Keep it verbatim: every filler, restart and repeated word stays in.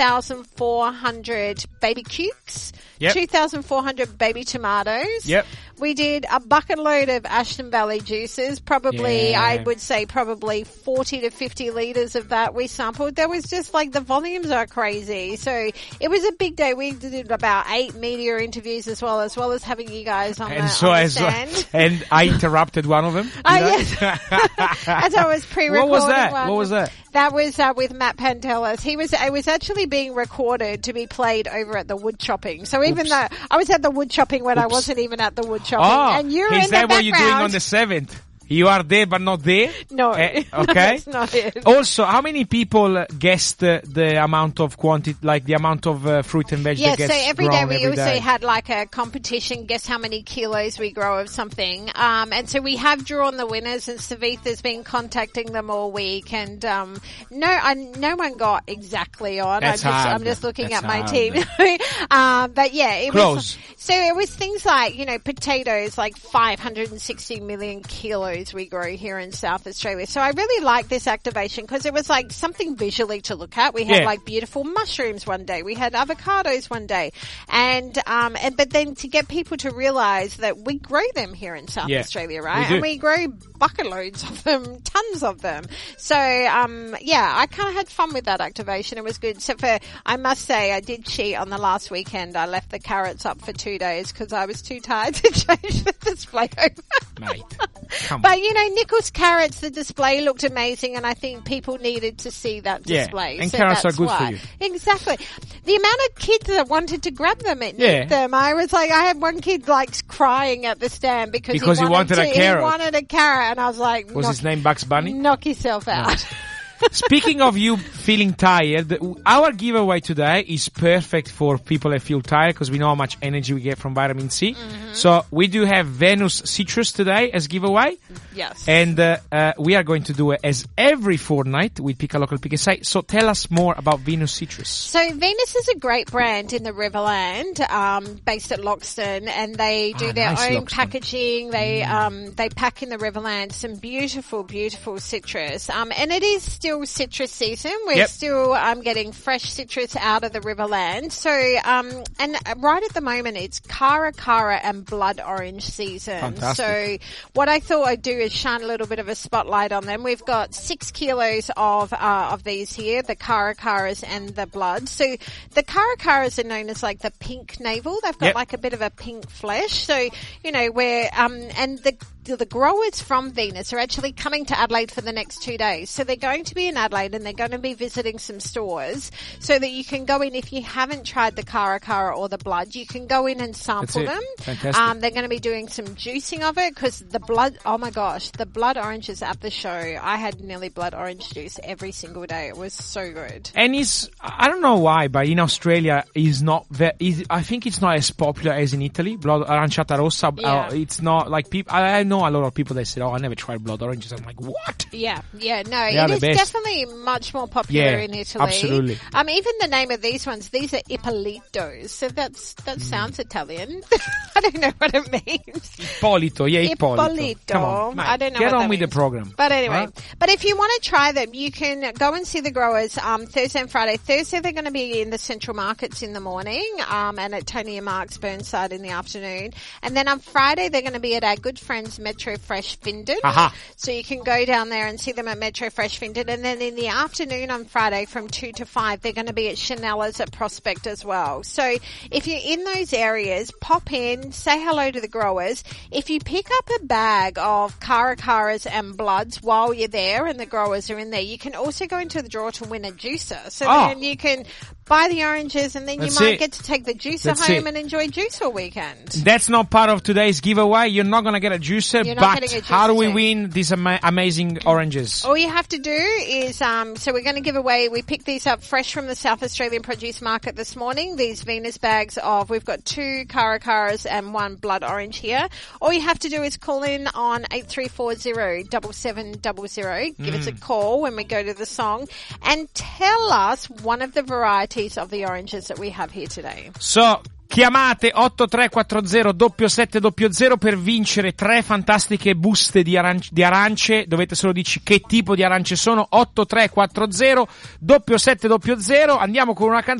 thousand four hundred baby cukes, yep. two thousand four hundred baby tomatoes. Yep. We did a bucket load of Ashton Valley juices, probably, yeah. I would say probably forty to fifty litres of that we sampled. There was just like the volumes are crazy. So it was a big day. We did about eight media interviews as well, as well as having you guys on, and the, so on the as stand. Well, and I interrupted one of them. Oh, yes. As I was pre-recording What was that? one. What was that? That was uh, with Matt Pantelis. He was, it was actually being recorded to be played over at the wood chopping. So even Oops. though I was at the wood chopping when Oops. I wasn't even at the wood chopping. Oh, and you're is in that the what you're doing background. on the seventh? You are there but not there? No. Uh, okay. No, that's not it. Also, how many people guessed uh, the amount of quantity, like the amount of uh, fruit and veg Yeah, that gets so every day grown we every also day? had like a competition, guess how many kilos we grow of something. Um, and so we have drawn the winners, and Savitha's been contacting them all week, and um, no, I, no one got exactly on. That's I'm just, hard. I'm just looking That's at my hard. team. um, but yeah, it Close. was, so it was things like, you know, potatoes, like five hundred sixty million kilos we grow here in South Australia. So I really like this activation because it was like something visually to look at. We had Yeah. like beautiful mushrooms one day. We had avocados one day. And, um, and, but then to get people to realize that we grow them here in South Yeah, Australia, right? we do. And we grow bucket loads of them, tons of them. So, um, yeah, I kind of had fun with that activation. It was good. Except for, I must say, I did cheat on the last weekend. I left the carrots up for two days because I was too tired to change the display over. Mate, come But on. you know, Nichols carrots, the display looked amazing, and I think people needed to see that Yeah, display. and so carrots that's are good for why. you. Exactly. The amount of kids that wanted to grab them and Yeah. eat them, I was like, I had one kid like crying at the stand because, Because he he wanted, wanted a to, carrot. He wanted a carrot, and I was like, Was knock, his name Bugs Bunny? knock yourself out. Speaking of you feeling tired, our giveaway today is perfect for people that feel tired because we know how much energy we get from vitamin C. Mm-hmm. So we do have Venus Citrus today as giveaway. Yes. And uh, uh, we are going to do it as every fortnight with Pick a Local, Pick a Site. So tell us more about Venus Citrus. So Venus is a great brand in the Riverland, um, based at Loxton, and they do Ah, their nice own Loxton. packaging. They um, they pack in the Riverland some beautiful, beautiful citrus. Um, and it is still citrus season. We're Yep. still um, getting fresh citrus out of the Riverland. So um, and right at the moment it's Cara Cara and blood orange season. Fantastic. So what I thought I'd do is shine a little bit of a spotlight on them. We've got six kilos of uh, of these here, the Cara Caras and the blood. So the Cara Caras are known as like the pink navel. They've got Yep. like a bit of a pink flesh. So, you know, where um and the the growers from Venus are actually coming to Adelaide for the next two days. So they're going to be in Adelaide and they're going to be visiting some stores so that you can go in. If you haven't tried the Cara Cara or the blood, you can go in and sample it. them. Fantastic. Um, they're going to be doing some juicing of it because the blood, oh my gosh, the blood oranges at the show. I had nearly blood orange juice every single day. It was so good. And it's, I don't know why, but in Australia is not ve- is, I think it's not as popular as in Italy. Blood Aranciata Rossa, Yeah. uh, it's not like people, I, I know a lot of people that said, oh, I never tried blood oranges. I'm like, what? Yeah, yeah, no, They are it the is best. definitely much more popular Yeah, in Italy. absolutely. Um, even the name of these ones, these are Ippolitos. So that's, that Mm. sounds Italian. I don't know what it means. Ippolito, yeah, Ippolito. Ippolito. Come on, mate, I don't know get what on that with means. the program. But anyway, Right? but if you want to try them, you can go and see the growers um, Thursday and Friday. Thursday they're going to be in the Central Markets in the morning um, and at Tony and Mark's Burnside in the afternoon. And then on Friday they're going to be at our good friends Metro Fresh Findon. Aha. So you can go down there and see them at Metro Fresh Findon. And then in the afternoon on Friday from two to five, they're going to be at Chanella's at Prospect as well. So if you're in those areas, pop in, say hello to the growers. If you pick up a bag of Cara Caras and bloods while you're there and the growers are in there, you can also go into the draw to win a juicer. So Oh. then you can buy the oranges and then That's you might it. get to take the juicer That's home it. and enjoy juice all weekend. That's not part of today's giveaway. You're not going to get a juicer, You're not but getting a how do juicer we too. win these ama- amazing oranges? All you have to do is, um, so we're going to give away, we picked these up fresh from the South Australian Produce Market this morning, these Venus bags of, we've got two Cara Caras and one blood orange here. All you have to do is call in on eight three four zero seven seven zero zero, give us a call when we go to the song, and tell us one of the varieties of the oranges that we have here today. So, Chiamate otto tre quattro zero sette sette zero zero per vincere tre fantastiche buste di, aranci- di arance. Dovete solo dirci che tipo di arance sono. Otto tre quattro zero sette sette zero zero. Andiamo con una canzone.